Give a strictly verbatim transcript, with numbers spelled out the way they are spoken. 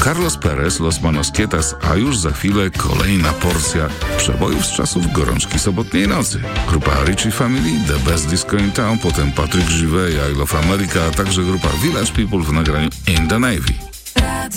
Carlos Perez, Los Manos Quietas, a już za chwilę kolejna porcja przebojów z czasów gorączki sobotniej nocy. Grupa Richie Family, The Best Disco in Town, potem Patrick Juvet, I Love America, a także grupa Village People w nagraniu In the Navy.